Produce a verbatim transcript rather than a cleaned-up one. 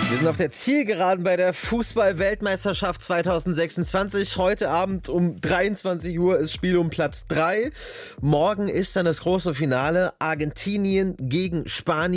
Wir sind auf der Zielgeraden bei der Fußball-Weltmeisterschaft zwanzig sechsundzwanzig. Heute Abend um dreiundzwanzig Uhr ist Spiel um Platz drei. Morgen ist dann das große Finale Argentinien gegen Spanien.